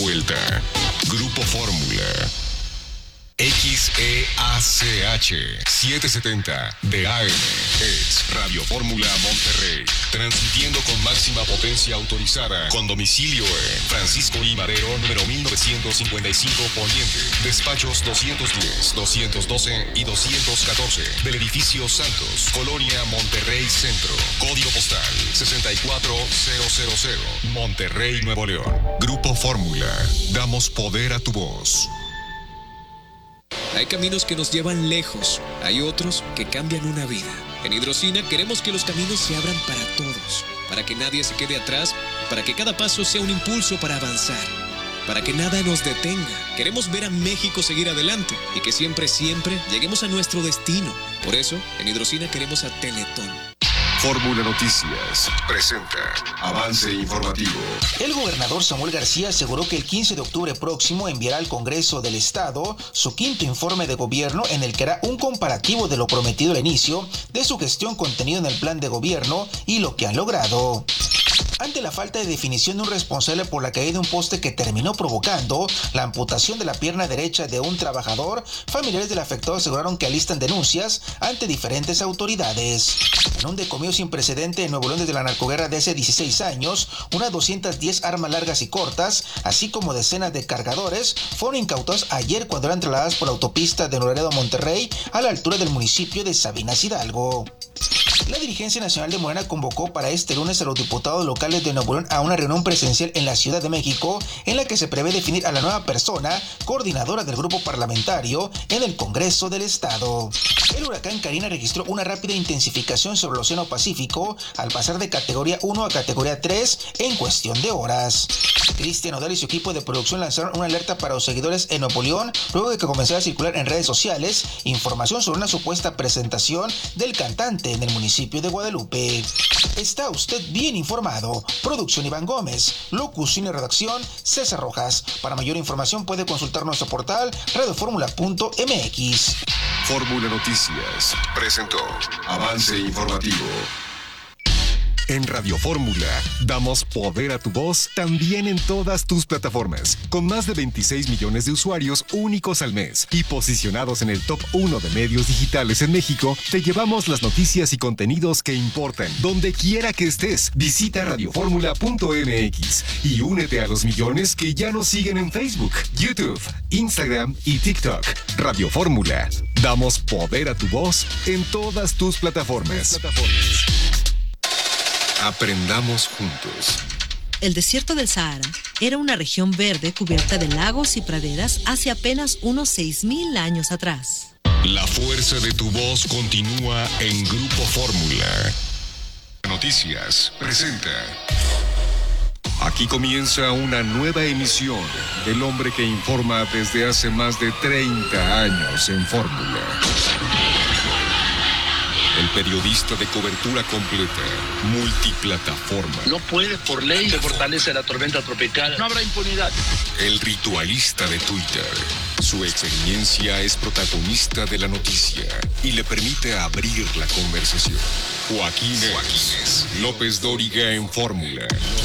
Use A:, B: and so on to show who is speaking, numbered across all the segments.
A: vuelta. Grupo Fórmula. XEACH 770 de AM es Radio Fórmula Monterrey, transmitiendo con máxima potencia autorizada, con domicilio en Francisco I. Madero, número 1955 Poniente, despachos 210, 212 y 214 del edificio Santos, Colonia Monterrey Centro, código postal 64000, Monterrey, Nuevo León. Grupo Fórmula, damos poder a tu voz.
B: Hay caminos que nos llevan lejos, hay otros que cambian una vida. En Hidrocina queremos que los caminos se abran para todos, para que nadie se quede atrás, para que cada paso sea un impulso para avanzar, para que nada nos detenga. Queremos ver a México seguir adelante y que siempre, siempre lleguemos a nuestro destino. Por eso, en Hidrocina queremos a Teletón.
A: Fórmula Noticias presenta avance informativo.
C: El gobernador Samuel García aseguró que el 15 de octubre próximo enviará al Congreso del Estado su quinto informe de gobierno en el que hará un comparativo de lo prometido al inicio de su gestión contenido en el plan de gobierno y lo que han logrado. Ante la falta de definición de un responsable por la caída de un poste que terminó provocando la amputación de la pierna derecha de un trabajador, familiares del afectado aseguraron que alistan denuncias ante diferentes autoridades. En un decomiso sin precedente en Nuevo León desde la narcoguerra de hace 16 años, unas 210 armas largas y cortas, así como decenas de cargadores, fueron incautados ayer cuando eran trasladadas por la autopista de Nuevo Laredo a Monterrey, a la altura del municipio de Sabinas Hidalgo. La dirigencia nacional de Morena convocó para este lunes a los diputados locales de Nuevo León a una reunión presencial en la Ciudad de México, en la que se prevé definir a la nueva persona coordinadora del grupo parlamentario en el Congreso del Estado. El huracán Karina registró una rápida intensificación sobre el Océano Pacífico al pasar de categoría 1 a categoría 3 en cuestión de horas. Cristian Nodal y su equipo de producción lanzaron una alerta para los seguidores en Nuevo León luego de que comenzara a circular en redes sociales información sobre una supuesta presentación del cantante en el municipio de Guadalupe. Está usted bien informado. Producción Iván Gómez, locución y redacción César Rojas. Para mayor información puede consultar nuestro portal radioformula.mx.
A: Fórmula Noticias presentó avance informativo. En Radio Fórmula, damos poder a tu voz también en todas tus plataformas, con más de 26 millones de usuarios únicos al mes y posicionados en el top 1 de medios digitales en México. Te llevamos las noticias y contenidos que importan, donde quiera que estés. Visita radioformula.mx y únete a los millones que ya nos siguen en Facebook, YouTube, Instagram y TikTok. Radio Fórmula, damos poder a tu voz en todas tus plataformas. Aprendamos juntos.
D: El desierto del Sahara era una región verde cubierta de lagos y praderas hace apenas unos 6,000 años atrás.
A: La fuerza de tu voz continúa en Grupo Fórmula. Noticias presenta. Aquí comienza una nueva emisión del hombre que informa desde hace más de 30 años en Fórmula. El periodista de cobertura completa, multiplataforma.
E: No puede, por ley, se fortalece la tormenta tropical. No habrá impunidad.
A: El ritualista de Twitter. Su experiencia es protagonista de la noticia y le permite abrir la conversación. Joaquín López Dóriga en Fórmula.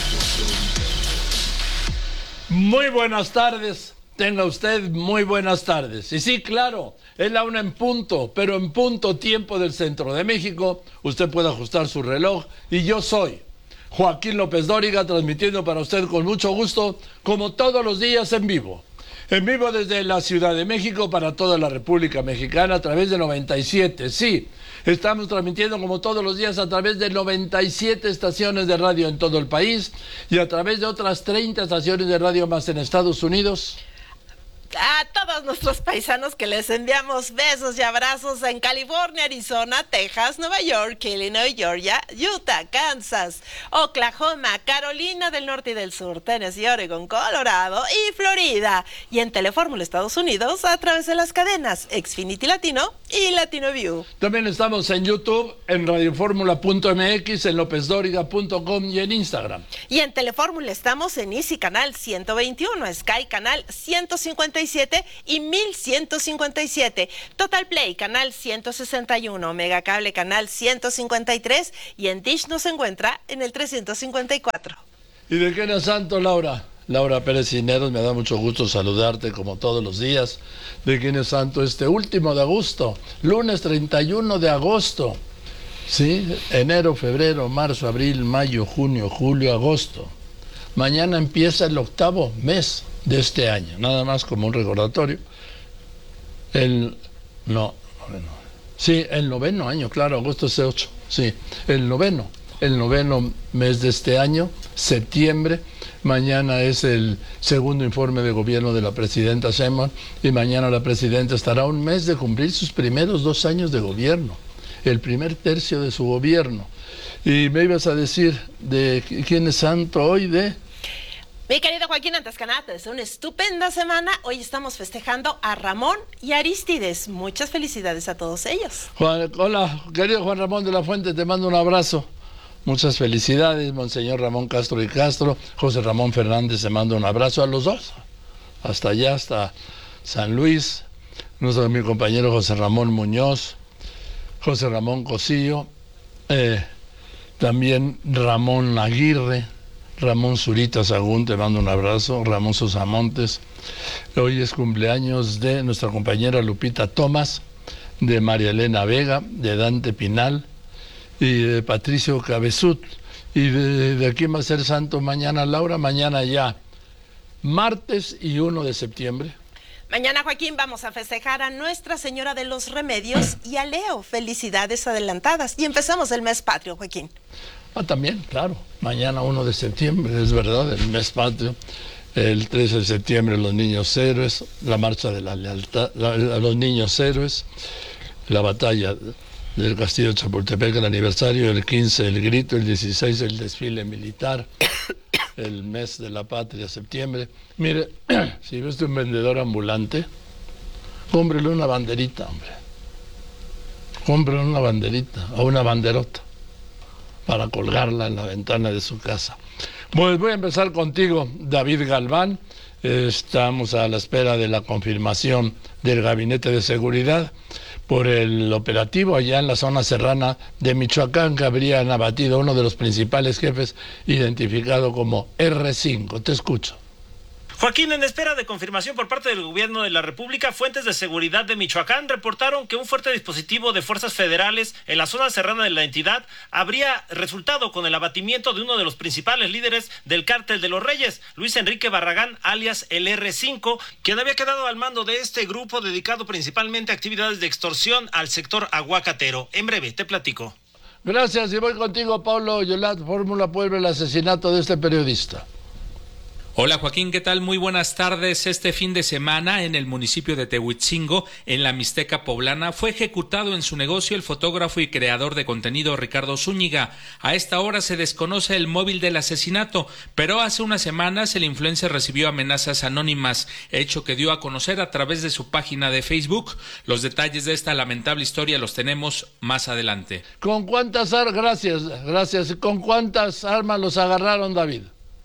F: Muy buenas tardes. Tenga usted muy buenas tardes. Y sí, claro, es la 1 en punto, pero en punto tiempo del centro de México. Usted puede ajustar su reloj y yo soy Joaquín López Dóriga, transmitiendo para usted con mucho gusto, como todos los días en vivo. En vivo desde la Ciudad de México para toda la República Mexicana a través de 97. Sí, estamos transmitiendo como todos los días a través de 97 estaciones de radio en todo el país y a través de otras 30 estaciones de radio más en Estados Unidos.
G: A todos nuestros paisanos que les enviamos besos y abrazos en California, Arizona, Texas, Nueva York, Illinois, Georgia, Utah, Kansas, Oklahoma, Carolina del Norte y del Sur, Tennessee, Oregon, Colorado y Florida. Y en Telefórmula Estados Unidos a través de las cadenas Xfinity Latino y Latino View.
F: También estamos en YouTube, en radioformula.mx, en lopezdoriga.com y en Instagram.
G: Y en Telefórmula estamos en Easy Canal 121, Sky Canal 157 y 1157, Total Play Canal 161, Mega Cable Canal 153 y en Dish nos encuentra en el 354.
F: ¿Y de qué no santo, Laura? Laura Pérez Cisneros, me da mucho gusto saludarte como todos los días de quien es santo este último de agosto, lunes 31 de agosto, ¿sí? Enero, febrero, marzo, abril, mayo, junio, julio, agosto. Mañana empieza el 8º mes de este año, nada más como un recordatorio. El 9º año, claro, agosto es 8, sí, el noveno mes de este año, septiembre. Mañana es el segundo informe de gobierno de la presidenta Sheinbaum y mañana la presidenta estará un mes de cumplir sus primeros 2 años de gobierno, el primer tercio de su gobierno. Y me ibas a decir de quién es santo hoy, de...
G: Mi querido Joaquín Antezcanate, es una estupenda semana. Hoy estamos festejando a Ramón y Arístides. Muchas felicidades a todos ellos.
F: Hola, querido Juan Ramón de la Fuente, te mando un abrazo. Muchas felicidades, Monseñor Ramón Castro y Castro. José Ramón Fernández, te mando un abrazo a los dos. Hasta allá, hasta San Luis. Mi compañero José Ramón Muñoz, José Ramón Cosillo, también Ramón Aguirre, Ramón Zurita Sagún, te mando un abrazo, Ramón Sosamontes. Hoy es cumpleaños de nuestra compañera Lupita Tomás, de María Elena Vega, de Dante Pinal y de Patricio Cabezut. Y de quién va a ser santo mañana, Laura, mañana ya, martes y 1 de septiembre.
G: Mañana, Joaquín, vamos a festejar a Nuestra Señora de los Remedios y a Leo. Felicidades adelantadas. Y empezamos el mes patrio, Joaquín.
F: También, claro, mañana 1 de septiembre, es verdad, el mes patrio. El 13 de septiembre los niños héroes, la marcha de la lealtad, los niños héroes, la batalla del Castillo de Chapultepec, el aniversario, el 15 el grito, el 16 el desfile militar, el mes de la patria, septiembre. Mire, si ves un vendedor ambulante, cómprele una banderita, hombre. Cómprele una banderita o una banderota para colgarla en la ventana de su casa. Pues voy a empezar contigo, David Galván. Estamos a la espera de la confirmación del Gabinete de Seguridad por el operativo allá en la zona serrana de Michoacán, que habrían abatido a uno de los principales jefes identificado como R5. Te escucho.
H: Joaquín, en espera de confirmación por parte del gobierno de la República, fuentes de seguridad de Michoacán reportaron que un fuerte dispositivo de fuerzas federales en la zona serrana de la entidad habría resultado con el abatimiento de uno de los principales líderes del Cártel de los Reyes, Luis Enrique Barragán, alias el R5, quien había quedado al mando de este grupo dedicado principalmente a actividades de extorsión al sector aguacatero. En breve, te platico.
F: Gracias, y voy contigo, Pablo Yolat, Fórmula Puebla, el asesinato de este periodista.
I: Hola Joaquín, ¿qué tal? Muy buenas tardes. Este fin de semana en el municipio de Tehuitzingo, en la Mixteca poblana, fue ejecutado en su negocio el fotógrafo y creador de contenido Ricardo Zúñiga. A esta hora se desconoce el móvil del asesinato, pero hace unas semanas el influencer recibió amenazas anónimas, hecho que dio a conocer a través de su página de Facebook. Los detalles de esta lamentable historia los tenemos más adelante.
F: ¿Con cuántas armas? Gracias. ¿Con cuántas armas los agarraron, David?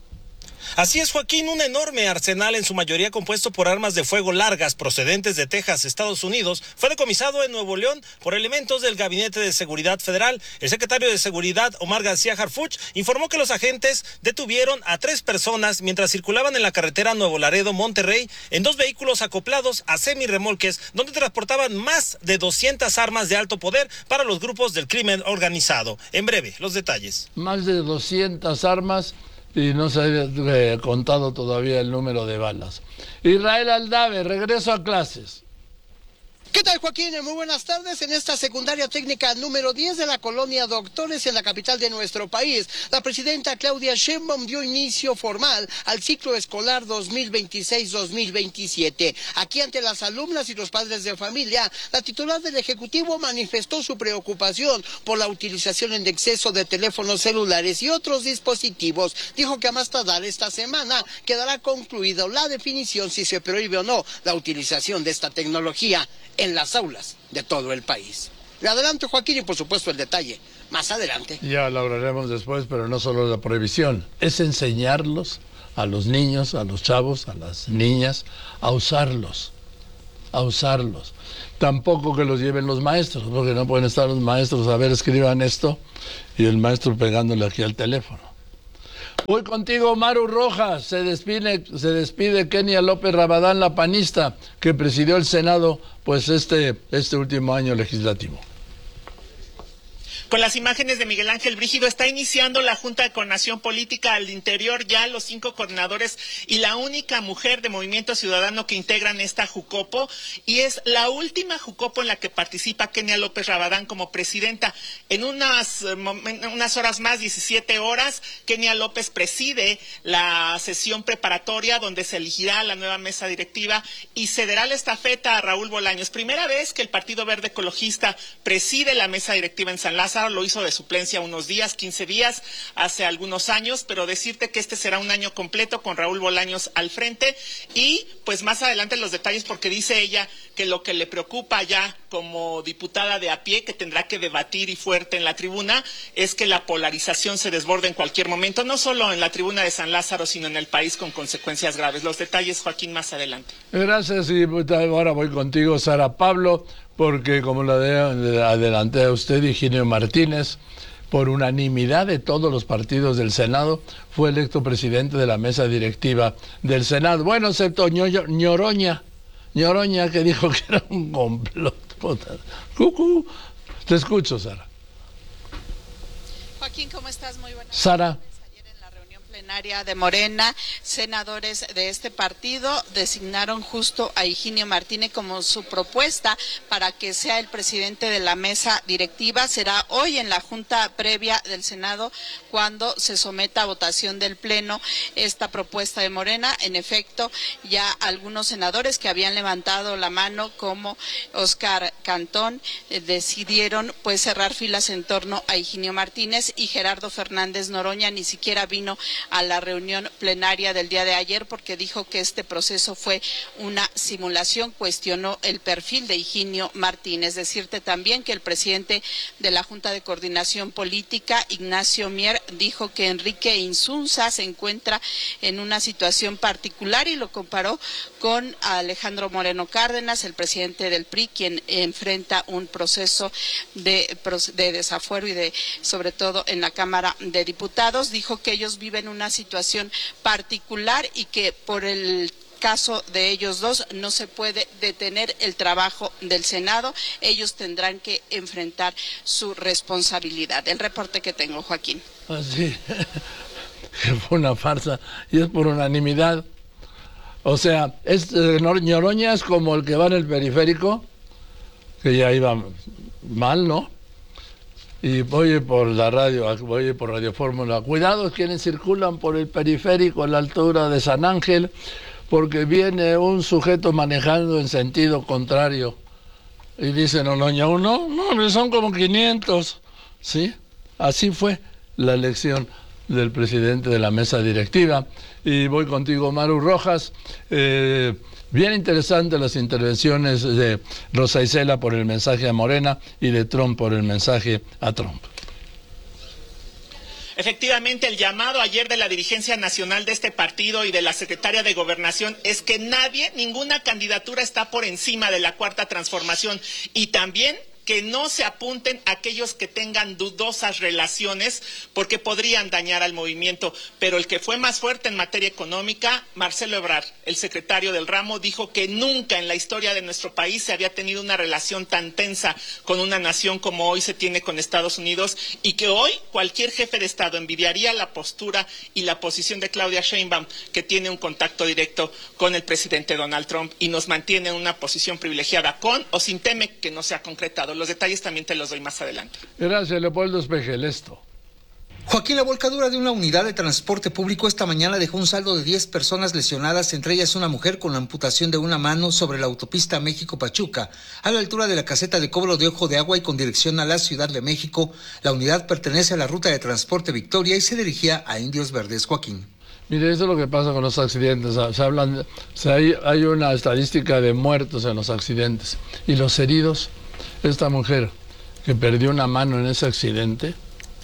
H: Así es, Joaquín, un enorme arsenal, en su mayoría compuesto por armas de fuego largas procedentes de Texas, Estados Unidos, fue decomisado en Nuevo León por elementos del Gabinete de Seguridad Federal. El secretario de Seguridad, Omar García Harfuch, informó que los agentes detuvieron a 3 personas mientras circulaban en la carretera Nuevo Laredo-Monterrey en 2 vehículos acoplados a semirremolques, donde transportaban más de 200 armas de alto poder para los grupos del crimen organizado. En breve, los detalles.
F: Más de 200 armas y no se ha contado todavía el número de balas. Israel Aldave, regreso a clases.
J: ¿Qué tal, Joaquín? Muy buenas tardes. En esta secundaria técnica número 10 de la colonia Doctores en la capital de nuestro país, la presidenta Claudia Sheinbaum dio inicio formal al ciclo escolar 2026-2027. Aquí, ante las alumnas y los padres de familia, la titular del Ejecutivo manifestó su preocupación por la utilización en exceso de teléfonos celulares y otros dispositivos. Dijo que a más tardar esta semana quedará concluida la definición si se prohíbe o no la utilización de esta tecnología en las aulas de todo el país. Le adelanto, Joaquín, y por supuesto el detalle más adelante.
F: Ya lo hablaremos después, pero no solo la prohibición, es enseñarlos a los niños, a los chavos, a las niñas, a usarlos. Tampoco que los lleven los maestros, porque no pueden estar los maestros, a ver, escriban esto, y el maestro pegándole aquí al teléfono. Voy contigo, Maru Rojas. Se despide Kenia López Rabadán, la panista, que presidió el Senado pues este último año legislativo.
K: Con las imágenes de Miguel Ángel Brígido, está iniciando la Junta de Coordinación Política. Al interior ya los 5 coordinadores y la única mujer de Movimiento Ciudadano que integran esta Jucopo, y es la última Jucopo en la que participa Kenia López Rabadán como presidenta. En unas horas más, 17 horas, Kenia López preside la sesión preparatoria donde se elegirá la nueva mesa directiva y cederá la estafeta a Raúl Bolaños. Primera vez que el Partido Verde Ecologista preside la mesa directiva en San Lázaro. Lo hizo de suplencia unos días, 15 días, hace algunos años, pero decirte que este será un año completo con Raúl Bolaños al frente y pues más adelante los detalles, porque dice ella que lo que le preocupa ya como diputada de a pie, que tendrá que debatir y fuerte en la tribuna, es que la polarización se desborde en cualquier momento, no solo en la tribuna de San Lázaro, sino en el país con consecuencias graves. Los detalles, Joaquín, más adelante.
F: Gracias, y ahora voy contigo, Sara Pablo, porque como la adelanté a usted, Higinio Martínez, por unanimidad de todos los partidos del Senado, fue electo presidente de la mesa directiva del Senado. Bueno, excepto Ñoroña, que dijo que era un complot. Te escucho, Sara.
L: Joaquín, ¿cómo estás? Muy buenas tardes.
F: Sara.
L: Plenaria de Morena, senadores de este partido designaron justo a Higinio Martínez como su propuesta para que sea el presidente de la mesa directiva. Será hoy en la junta previa del Senado cuando se someta a votación del Pleno esta propuesta de Morena. En efecto, ya algunos senadores que habían levantado la mano, como Óscar Cantón, decidieron pues cerrar filas en torno a Higinio Martínez, y Gerardo Fernández Noroña ni siquiera vino a la reunión plenaria del día de ayer porque dijo que este proceso fue una simulación, cuestionó el perfil de Higinio Martínez. Decirte también que el presidente de la Junta de Coordinación Política, Ignacio Mier, dijo que Enrique Insunza se encuentra en una situación particular y lo comparó con Alejandro Moreno Cárdenas, el presidente del PRI, quien enfrenta un proceso de desafuero y sobre todo en la Cámara de Diputados. Dijo que ellos viven una situación particular y que por el caso de ellos dos no se puede detener el trabajo del Senado. Ellos tendrán que enfrentar su responsabilidad. El reporte que tengo, Joaquín.
F: Así, que fue una farsa y es por unanimidad. O sea, Ñoroña es como el que va en el periférico, que ya iba mal, ¿no? Y oye por la radio, oye por Radio Fórmula, cuidado quienes circulan por el periférico a la altura de San Ángel, porque viene un sujeto manejando en sentido contrario. Y dicen, no, son como 500, ¿sí? Así fue la elección del presidente de la mesa directiva. Y voy contigo, Maru Rojas. Bien interesantes las intervenciones de Rosa Isela por el mensaje a Morena y de Trump por el mensaje a Trump.
K: Efectivamente, el llamado ayer de la dirigencia nacional de este partido y de la secretaria de Gobernación es que ninguna candidatura está por encima de la Cuarta Transformación, y también que no se apunten aquellos que tengan dudosas relaciones porque podrían dañar al movimiento. Pero el que fue más fuerte en materia económica, Marcelo Ebrard, el secretario del ramo, dijo que nunca en la historia de nuestro país se había tenido una relación tan tensa con una nación como hoy se tiene con Estados Unidos, y que hoy cualquier jefe de Estado envidiaría la postura y la posición de Claudia Sheinbaum, que tiene un contacto directo con el presidente Donald Trump y nos mantiene en una posición privilegiada con o sin TEMEC, que no se ha concretado. Los detalles también te los doy más adelante.
F: Gracias, Leopoldo Espejel.
M: Joaquín, la volcadura de una unidad de transporte público esta mañana dejó un saldo de 10 personas lesionadas, entre ellas una mujer con la amputación de una mano sobre la autopista México-Pachuca, a la altura de la caseta de cobro de Ojo de Agua y con dirección a la Ciudad de México. La unidad pertenece a la ruta de transporte Victoria y se dirigía a Indios Verdes. Joaquín.
F: Mire, eso es lo que pasa con los accidentes. Hay una estadística de muertos en los accidentes. Y los heridos, esta mujer que perdió una mano en ese accidente,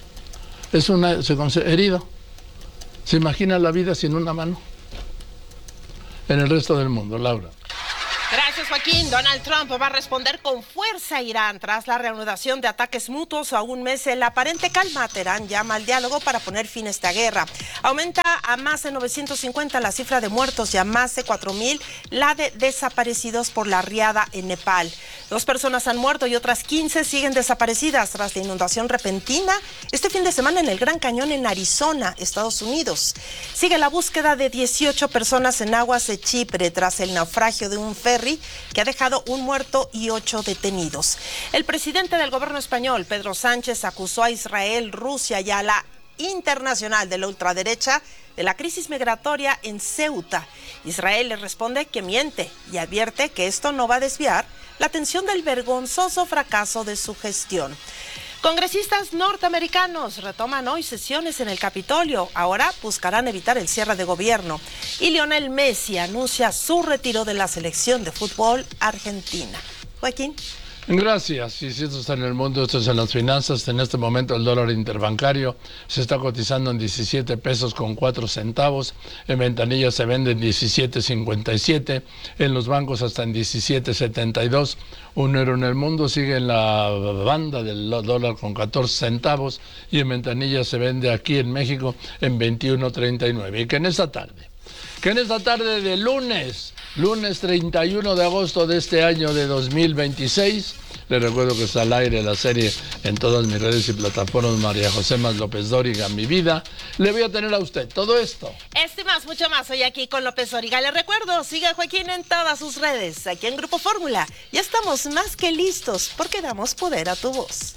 F: herido. ¿Se imagina la vida sin una mano? En el resto del mundo, Laura.
G: Gracias, Gracias, Joaquín. Donald Trump va a responder con fuerza a Irán tras la reanudación de ataques mutuos a un mes. La aparente calma. Teherán llama al diálogo para poner fin a esta guerra. Aumenta a más de 950 la cifra de muertos y a más de 4,000 la de desaparecidos por la riada en Nepal. 2 personas han muerto y otras 15 siguen desaparecidas tras la inundación repentina este fin de semana en el Gran Cañón en Arizona, Estados Unidos. Sigue la búsqueda de 18 personas en aguas de Chipre tras el naufragio de un ferry que ha dejado un muerto y 8 detenidos. El presidente del gobierno español, Pedro Sánchez, acusó a Israel, Rusia y a la internacional de la ultraderecha de la crisis migratoria en Ceuta. Israel le responde que miente y advierte que esto no va a desviar la atención del vergonzoso fracaso de su gestión. Congresistas norteamericanos retoman hoy sesiones en el Capitolio. Ahora buscarán evitar el cierre de gobierno. Y Lionel Messi anuncia su retiro de la selección de fútbol argentina. Joaquín.
F: Gracias. Y si esto está en el mundo, esto es en las finanzas. En este momento el dólar interbancario se está cotizando en 17 pesos con 4 centavos. En ventanillas se vende en 17.57. En los bancos hasta en 17.72. Un euro en el mundo sigue en la banda del dólar con 14 centavos. Y en ventanillas se vende aquí en México en 21.39. Y que en esta tarde de lunes 31 de agosto de este año de 2026, les recuerdo que está al aire la serie en todas mis redes y plataformas María José Más López Dóriga, mi vida. Le voy a tener a usted todo esto.
G: Este más, mucho más, hoy aquí con López Dóriga. Le recuerdo, siga a Joaquín en todas sus redes, aquí en Grupo Fórmula. Ya estamos más que listos porque damos poder a tu voz.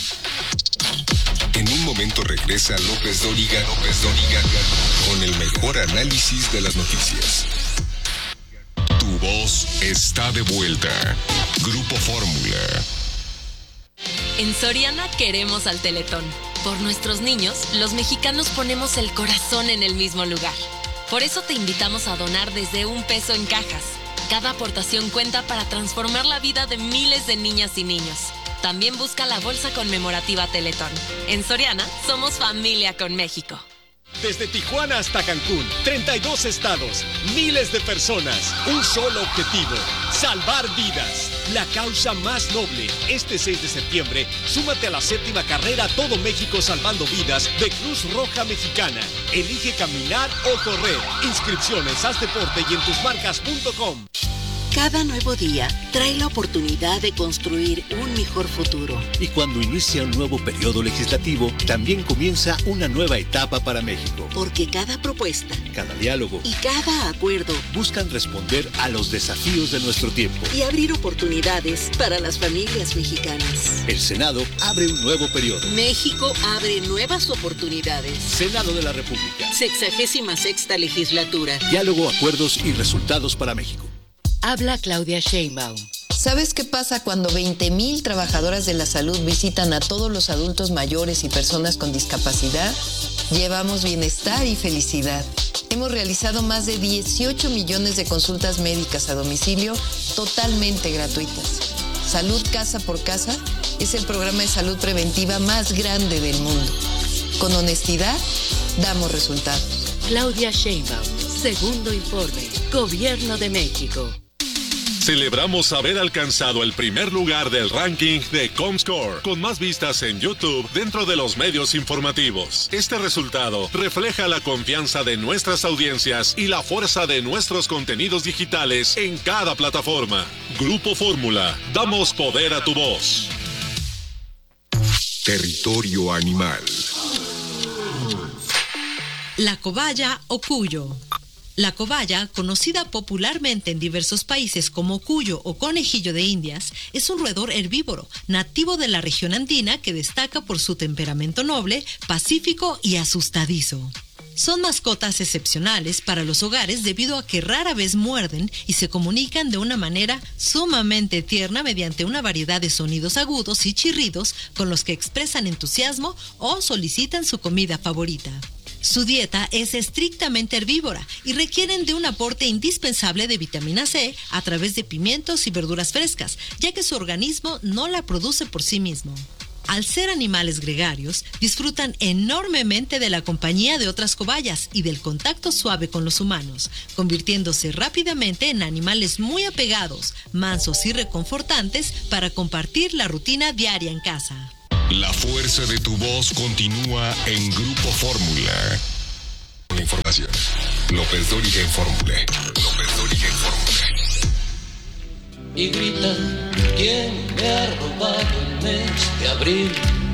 A: En un momento regresa López Dóriga con el mejor análisis de las noticias. Tu voz está de vuelta. Grupo Fórmula.
N: En Soriana queremos al Teletón. Por nuestros niños, los mexicanos ponemos el corazón en el mismo lugar. Por eso te invitamos a donar desde $1 en cajas. Cada aportación cuenta para transformar la vida de miles de niñas y niños. También busca la bolsa conmemorativa Teletón. En Soriana, somos familia con México.
O: Desde Tijuana hasta Cancún, 32 estados, miles de personas, un solo objetivo, salvar vidas. La causa más noble. Este 6 de septiembre, súmate a la 7ª carrera Todo México Salvando Vidas de Cruz Roja Mexicana. Elige caminar o correr. Inscripciones, haz deporte y en tusmarcas.com.
P: Cada nuevo día trae la oportunidad de construir un mejor futuro.
Q: Y cuando inicia un nuevo periodo legislativo, también comienza una nueva etapa para México.
P: Porque cada propuesta,
Q: cada diálogo
P: y cada acuerdo
Q: buscan responder a los desafíos de nuestro tiempo
P: y abrir oportunidades para las familias mexicanas.
Q: El Senado abre un nuevo periodo.
P: México abre nuevas oportunidades.
Q: Senado de la República.
P: 66ª legislatura.
Q: Diálogo, acuerdos y resultados para México.
R: Habla Claudia Sheinbaum.
S: ¿Sabes qué pasa cuando 20,000 trabajadoras de la salud visitan a todos los adultos mayores y personas con discapacidad? Llevamos bienestar y felicidad. Hemos realizado más de 18 millones de consultas médicas a domicilio totalmente gratuitas. Salud Casa por Casa es el programa de salud preventiva más grande del mundo. Con honestidad, damos resultados.
R: Claudia Sheinbaum, segundo informe, Gobierno de México.
T: Celebramos haber alcanzado el primer lugar del ranking de Comscore, con más vistas en YouTube dentro de los medios informativos. Este resultado refleja la confianza de nuestras audiencias y la fuerza de nuestros contenidos digitales en cada plataforma. Grupo Fórmula, damos poder a tu voz.
A: Territorio animal.
D: La cobaya o cuyo. La cobaya, conocida popularmente en diversos países como cuyo o conejillo de Indias, es un roedor herbívoro, nativo de la región andina que destaca por su temperamento noble, pacífico y asustadizo. Son mascotas excepcionales para los hogares debido a que rara vez muerden y se comunican de una manera sumamente tierna mediante una variedad de sonidos agudos y chirridos con los que expresan entusiasmo o solicitan su comida favorita. Su dieta es estrictamente herbívora y requieren de un aporte indispensable de vitamina C a través de pimientos y verduras frescas, ya que su organismo no la produce por sí mismo. Al ser animales gregarios, disfrutan enormemente de la compañía de otras cobayas y del contacto suave con los humanos, convirtiéndose rápidamente en animales muy apegados, mansos y reconfortantes para compartir la rutina diaria en casa.
A: La fuerza de tu voz continúa en Grupo Fórmula. La información. López Dóriga en Fórmula.
U: Y gritan, ¿quién me ha robado el mes de abril?